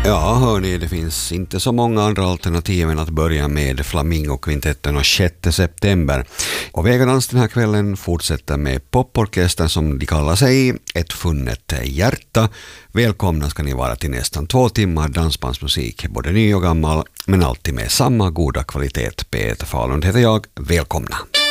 Ja, hörni, det finns inte så många andra alternativ än att börja med Flamingo-kvintetten och 6 september. Och Vegadans den här kvällen fortsätter med poporkestern som de kallar sig, Ett funnet hjärta. Välkomna ska ni vara till nästan 2 timmar dansbandsmusik, både ny och gammal, men alltid med samma goda kvalitet. Peter Falund heter jag, välkomna.